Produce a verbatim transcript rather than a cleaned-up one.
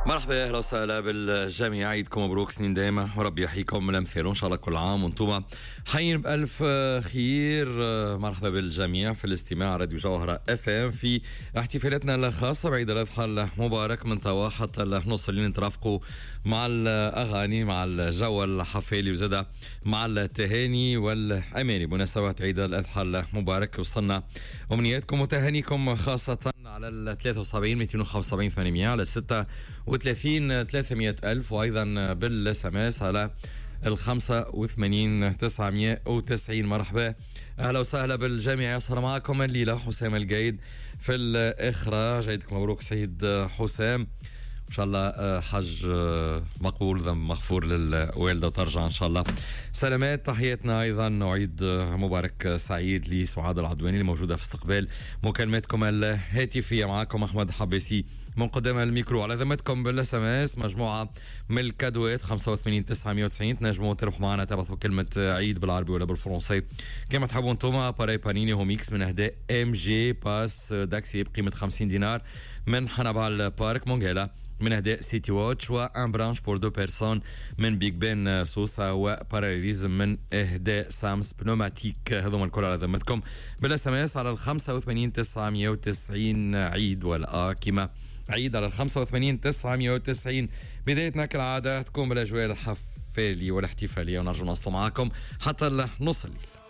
مرحبا، اهلا وسهلا بالجميع، عيدكم مبروك، سنين دايما وربي يحييكم من الامثال وان شاء الله كل عام وانتم حيين بالف خير. مرحبا بالجميع في الاستماع راديو جوهرة اف ام في احتفالاتنا الخاصه بعيد الاضحى المبارك من توا حتى النص اللي نترافقوا مع الاغاني مع الجو الحفالي وزاده مع التهاني والاماني بمناسبه عيد الاضحى المبارك. وصلنا امنياتكم وتهانيكم خاصه على ال ثلاثة وسبعين مئتين وخمسة وسبعين ثمانمئة على ستة وثلاثين ثلاثمئة ألف، وأيضا بالاس ام اس على ال خمسة وثمانين تسعمئة وتسعين. مرحبا، أهلا وسهلا بالجميع. يسهر معكم الليلة حسام القايد في الإخراج. عيدكم مبروك سيد حسام، إن شاء الله حج مقبول ذنب مغفور للوالدة وترجع إن شاء الله سلامات. تحياتنا أيضا وعيد مبارك سعيد لسعاد العدواني اللي موجودة في استقبال مكالماتكم الهاتفية. معكم أحمد حبيسي من قدام الميكرو. على ذمتكم بالاس ام اس مجموعة من الكادوات خمسة وثمانين تسعمئة وتسعين. تنجموا تربحوا معنا، تبعثوا كلمة عيد بالعربي ولا بالفرنسي كما تحبوا انتم. اباري بانيني هوميكس من اهداء ام جي باس داكسي بقيمة خمسين دينار من حنبال بارك مونغيلا من اهداء سيتي واتش، وان برانش بور دو بيرسون من بيج بن سوسا، وباراليزم من اهداء سامس بنوماتيك. هذوما الكل على ذمتكم بالاس ام اس على ال خمسة وثمانين تسعمئة وتسعين. عيد ولا كيما عيد على ال خمسة وثمانين تسعمئة وتسعين. بدايتنا كالعادة تكون بالاجواء الحفالية والاحتفالية، ونرجو نصل معكم حتى نص الليل.